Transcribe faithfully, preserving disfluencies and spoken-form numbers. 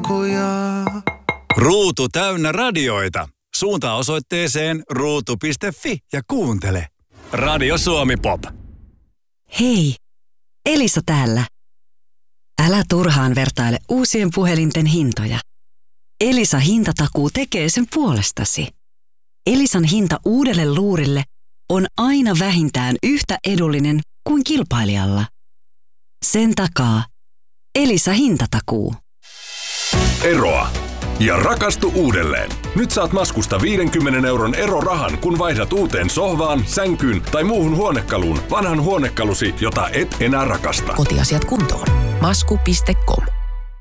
kokoja. Ruutu täynnä radioita. Suuntaa osoitteeseen ruutu piste fi ja kuuntele. Radio Suomi Pop. Hei, Elisa täällä. Älä turhaan vertaile uusien puhelinten hintoja. Elisa hintatakuu tekee sen puolestasi. Elisan hinta uudelle luurille on aina vähintään yhtä edullinen kuin kilpailijalla. Sen takaa Elisa hintatakuu. Eroa ja rakastu uudelleen. Nyt saat Maskusta viidenkymmenen euron erorahan, kun vaihdat uuteen sohvaan, sänkyyn tai muuhun huonekaluun vanhan huonekalusi, jota et enää rakasta. Kotiasiat kuntoon. Masku piste com